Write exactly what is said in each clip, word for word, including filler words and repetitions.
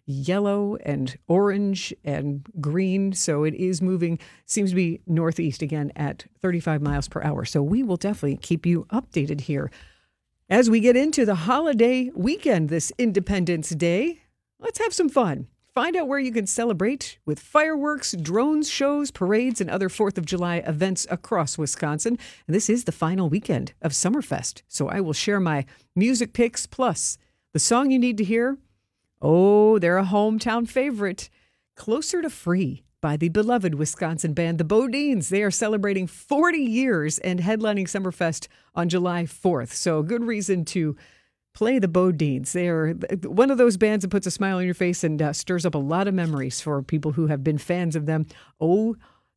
yellow and orange and green. So it is moving, seems to be northeast again at thirty-five miles per hour. So we will definitely keep you updated here. As we get into the holiday weekend this Independence Day, let's have some fun. Find out where you can celebrate with fireworks, drones, shows, parades, and other fourth of July events across Wisconsin. And this is the final weekend of Summerfest. So I will share my music picks plus the song you need to hear. Oh, they're a hometown favorite. Closer to Free by the beloved Wisconsin band, the Bodines. They are celebrating forty years and headlining Summerfest on July fourth. So a good reason to play the Bodines. They are one of those bands that puts a smile on your face and uh, stirs up a lot of memories for people who have been fans of them. Oh,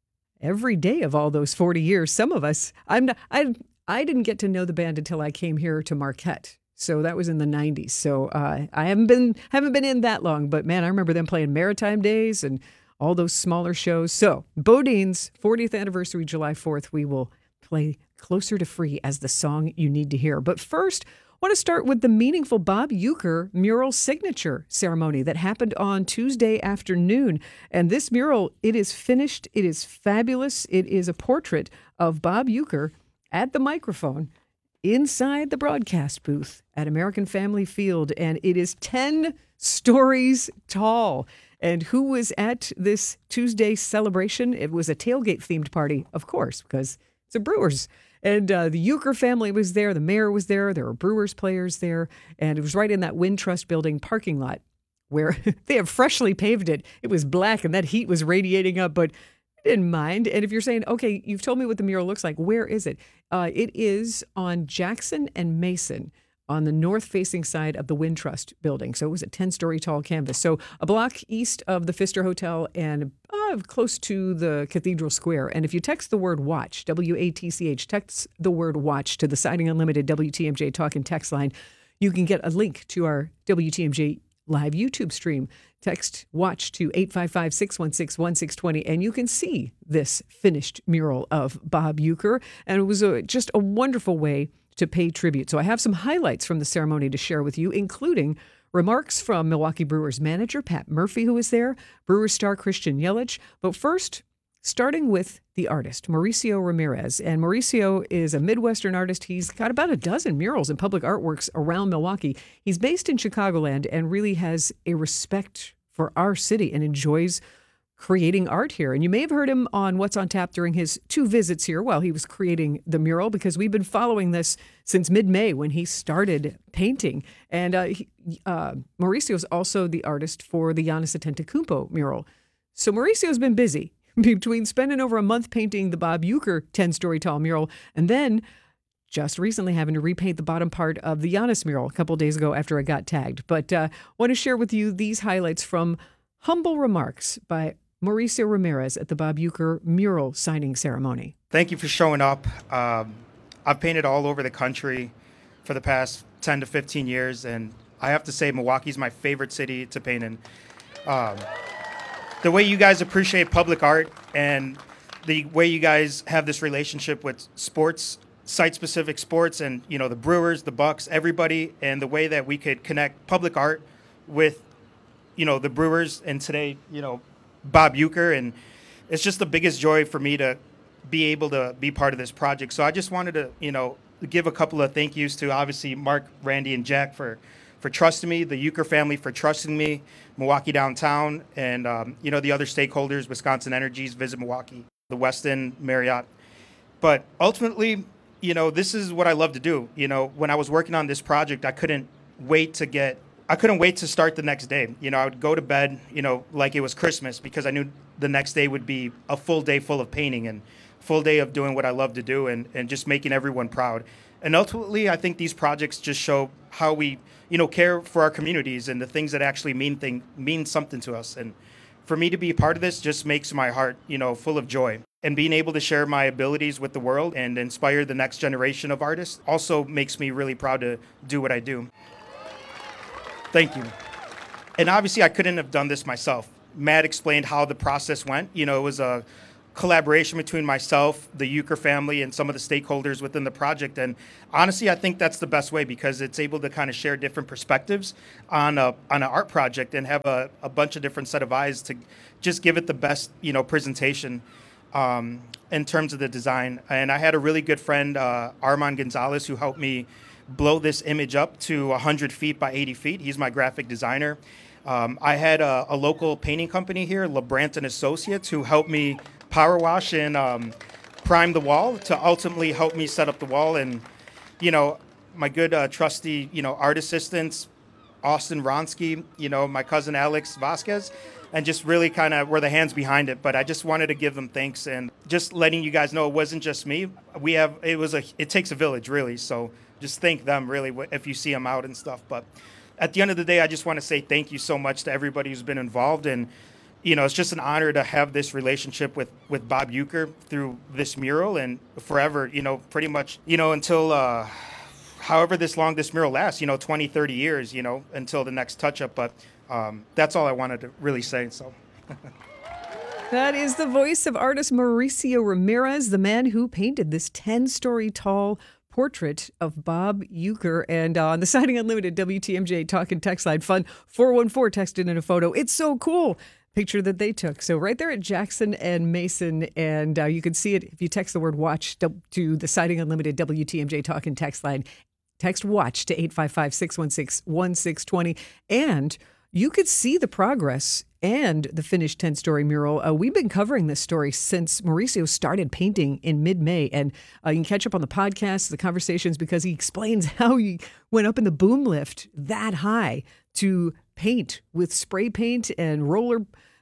every day of all those forty years. Some of us, I'm not, I, I didn't get to know the band until I came here to Marquette. So that was in the nineties. So uh, I haven't been haven't been in that long. But man, I remember them playing Maritime Days and all those smaller shows. So Bodines, fortieth anniversary, July fourth. We will play Closer to Free as the song you need to hear. But first, I want to start with the meaningful Bob Uecker mural signature ceremony that happened on Tuesday afternoon. And this mural, it is finished. It is fabulous. It is a portrait of Bob Uecker at the microphone inside the broadcast booth at American Family Field. And it is ten stories tall. And who was at this Tuesday celebration? It was a tailgate-themed party, of course, because it's a Brewers. And uh, the Uecker family was there. The mayor was there. There were Brewers players there. And it was right in that Wintrust building parking lot where they have freshly paved it. It was black and that heat was radiating up, but I didn't mind. And if you're saying, okay, you've told me what the mural looks like, where is it? Uh, it is on Jackson and Mason on the north-facing side of the Wintrust building. So it was a ten-story tall canvas. So a block east of the Pfister Hotel and uh, close to the Cathedral Square. And if you text the word WATCH, W A T C H, text the word WATCH to the Siding Unlimited W T M J Talk and Text line, you can get a link to our W T M J live YouTube stream. Text WATCH to eight five five, six one six, one six two zero, and you can see this finished mural of Bob Uecker. And it was a, just a wonderful way to pay tribute. So I have some highlights from the ceremony to share with you, including remarks from Milwaukee Brewers manager Pat Murphy, who was there, Brewers star Christian Yelich. But first, starting with the artist, Mauricio Ramirez. And Mauricio is a Midwestern artist. He's got about a dozen murals and public artworks around Milwaukee. He's based in Chicagoland and really has a respect for our city and enjoys creating art here. And you may have heard him on What's on Tap during his two visits here while he was creating the mural, because we've been following this since mid-May when he started painting. And uh, he, uh, Mauricio is also the artist for the Giannis Antetokounmpo mural. So Mauricio's been busy between spending over a month painting the Bob Uecker ten-story tall mural and then just recently having to repaint the bottom part of the Giannis mural a couple days ago after I got tagged. But I uh, want to share with you these highlights from humble remarks by Mauricio Ramirez at the Bob Uecker mural signing ceremony. Thank you for showing up. Um, I've painted all over the country for the past ten to fifteen years, and I have to say Milwaukee's my favorite city to paint in. Um, the way you guys appreciate public art and the way you guys have this relationship with sports, site-specific sports, and you know the Brewers, the Bucks, everybody, and the way that we could connect public art with you know the Brewers, and today you know Bob Uecker, and it's just the biggest joy for me to be able to be part of this project. So I just wanted to, you know, give a couple of thank yous to obviously Mark, Randy, and Jack for, for trusting me, the Uecker family for trusting me, Milwaukee Downtown, and, um, you know, the other stakeholders, Wisconsin Energies, Visit Milwaukee, the Westin, Marriott. But ultimately, you know, this is what I love to do. You know, when I was working on this project, I couldn't wait to get I couldn't wait to start the next day. You know, I would go to bed, you know, like it was Christmas, because I knew the next day would be a full day full of painting and full day of doing what I love to do and, and just making everyone proud. And ultimately, I think these projects just show how we, you know, care for our communities and the things that actually mean thing mean something to us. And for me to be a part of this just makes my heart, you know, full of joy. And being able to share my abilities with the world and inspire the next generation of artists also makes me really proud to do what I do. Thank you. And obviously, I couldn't have done this myself. Matt explained how the process went. You know, it was a collaboration between myself, the Euchre family, and some of the stakeholders within the project. And honestly, I think that's the best way because it's able to kind of share different perspectives on a on an art project and have a, a bunch of different set of eyes to just give it the best, you know, presentation um, in terms of the design. And I had a really good friend, uh, Armand Gonzalez, who helped me blow this image up to one hundred feet by eighty feet. He's my graphic designer. Um, I had a, a local painting company here, LeBrant and Associates, who helped me power wash and um, prime the wall to ultimately help me set up the wall. And, you know, my good uh, trusty, you know, art assistants, Austin Ronsky, you know, my cousin Alex Vasquez, and just really kind of were the hands behind it. But I just wanted to give them thanks and just letting you guys know it wasn't just me. We have, it was a, it takes a village really. So just thank them really if you see them out and stuff. But at the end of the day, I just want to say thank you so much to everybody who's been involved. And, you know, it's just an honor to have this relationship with, with Bob Euchre through this mural and forever, you know, pretty much, you know, until uh, however this long this mural lasts, you know, twenty, thirty years, you know, until the next touch up. But um, that's all I wanted to really say. So. That is the voice of artist Mauricio Ramirez, the man who painted this ten-story tall portrait of Bob Euchre. And uh, on the Siding Unlimited W T M J talk and text line, fun four one four texted in a photo. It's so cool. Picture that they took. So right there at Jackson and Mason, and uh, you can see it if you text the word watch to the Siding Unlimited W T M J talk and text line. Text watch to eight five five, six one six, one six two zero. And you could see the progress and the finished ten-story mural. Uh, we've been covering this story since Mauricio started painting in mid-May, and uh, you can catch up on the podcast, the conversations, because he explains how he went up in the boom lift that high to paint with spray paint and roller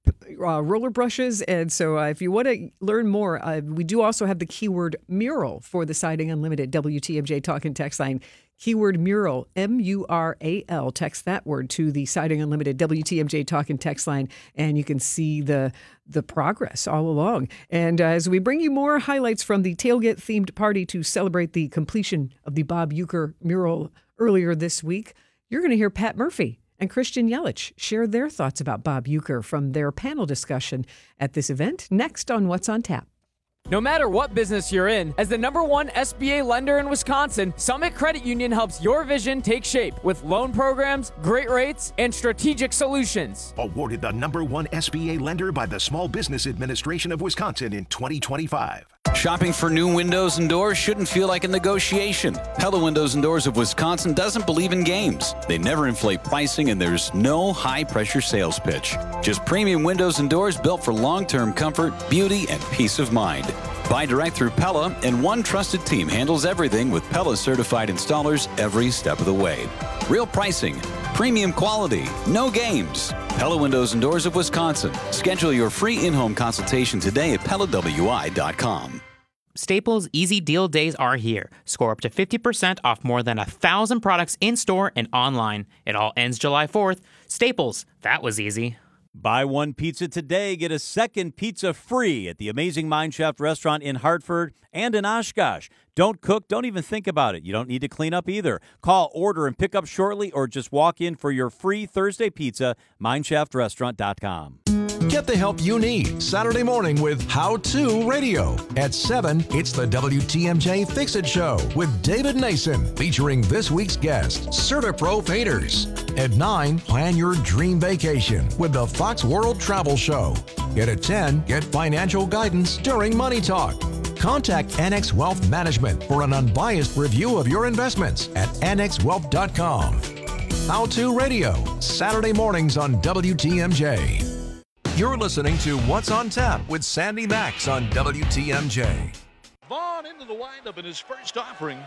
uh, roller brushes. And so uh, if you want to learn more, uh, we do also have the keyword mural for the Siding Unlimited W T M J talk and text line. Keyword mural, M U R A L. Text that word to the Siding Unlimited W T M J talk and text line, and you can see the the progress all along. And uh, as we bring you more highlights from the tailgate-themed party to celebrate the completion of the Bob Euchre mural earlier this week, you're going to hear Pat Murphy and Christian Yelich share their thoughts about Bob Euchre from their panel discussion at this event, next on What's on Tap. No matter what business you're in, as the number one S B A lender in Wisconsin, Summit Credit Union helps your vision take shape with loan programs, great rates, and strategic solutions. Awarded the number one S B A lender by the Small Business Administration of Wisconsin in twenty twenty-five. Shopping for new windows and doors shouldn't feel like a negotiation. Pella Windows and Doors of Wisconsin doesn't believe in games. They never inflate pricing, and there's no high-pressure sales pitch. Just premium windows and doors built for long-term comfort, beauty, and peace of mind. Buy direct through Pella, and one trusted team handles everything with Pella-certified installers every step of the way. Real pricing, premium quality, no games. Pella Windows and Doors of Wisconsin. Schedule your free in-home consultation today at Pella W I dot com. Staples Easy Deal Days are here. Score up to fifty percent off more than one thousand products in-store and online. It all ends July fourth. Staples, that was easy. Buy one pizza today, get a second pizza free at the Amazing Mine Shaft restaurant in Hartford and in Oshkosh. Don't cook, don't even think about it. You don't need to clean up either. Call, order, and pick up shortly, or just walk in for your free Thursday pizza, mine shaft restaurant dot com. Get the help you need Saturday morning with How To Radio. At seven, it's the W T M J Fix-It Show with David Nason, featuring this week's guest, CertaPro Painters. At nine, plan your dream vacation with the Fox World Travel Show. And at ten, get financial guidance during Money Talk. Contact Annex Wealth Management for an unbiased review of your investments at annex wealth dot com. How To Radio, Saturday mornings on W T M J. You're listening to What's on Tap with Sandy Max on W T M J. Vaughn into the windup in his first offering.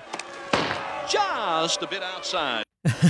Just a bit outside.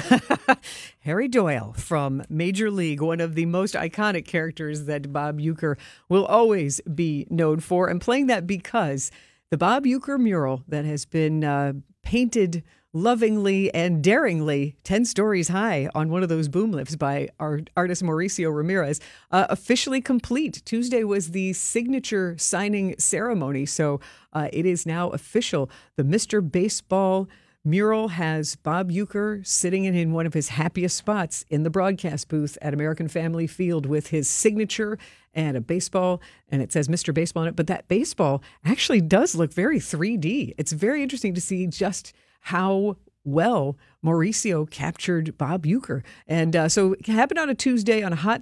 Harry Doyle from Major League, one of the most iconic characters that Bob Euchre will always be known for, and playing that because the Bob Euchre mural that has been uh, painted lovingly and daringly ten stories high on one of those boom lifts by our artist Mauricio Ramirez, uh, officially complete. Tuesday was the signature signing ceremony, so uh, it is now official. The Mister Baseball mural has Bob Uecker sitting in, in one of his happiest spots in the broadcast booth at American Family Field with his signature and a baseball, and it says Mister Baseball on it. But that baseball actually does look very three D. It's very interesting to see just how well Mauricio captured Bob Uecker. And uh, so it happened on a Tuesday, on a hot